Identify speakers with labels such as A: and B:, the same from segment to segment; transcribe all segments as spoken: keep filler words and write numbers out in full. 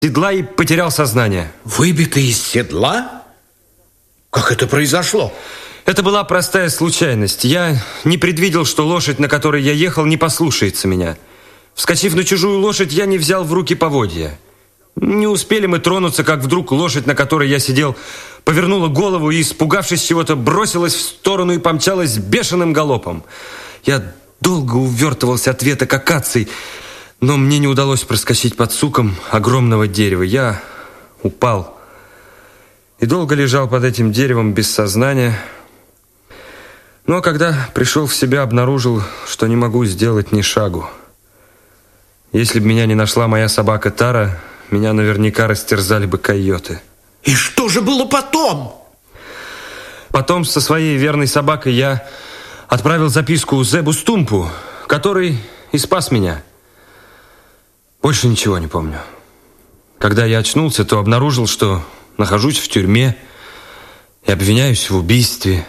A: седла и потерял сознание.
B: Выбитый из седла? Как это произошло?
A: Это была простая случайность. Я не предвидел, что лошадь, на которой я ехал, не послушается меня. Вскочив на чужую лошадь, я не взял в руки поводья. Не успели мы тронуться, как вдруг лошадь, на которой я сидел, повернула голову и, испугавшись чего-то, бросилась в сторону и помчалась бешеным галопом. Я долго увертывался от веток акаций, но мне не удалось проскочить под суком огромного дерева. Я упал и долго лежал под этим деревом без сознания. Но когда пришел в себя, обнаружил, что не могу сделать ни шагу. Если бы меня не нашла моя собака Тара, меня наверняка растерзали бы койоты.
B: И что же было потом?
A: Потом со своей верной собакой я отправил записку Зебу Стумпу, который и спас меня. Больше ничего не помню. Когда я очнулся, то обнаружил, что нахожусь в тюрьме и обвиняюсь в убийстве.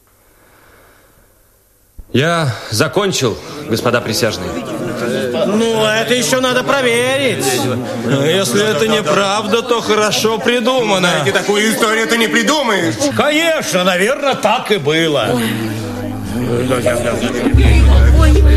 A: Я закончил, господа присяжные.
C: Ну, это еще надо проверить. Если это неправда, то хорошо придумано.
D: Знаете, такую историю ты не придумаешь.
C: Конечно, наверное, так и было.
E: Ой,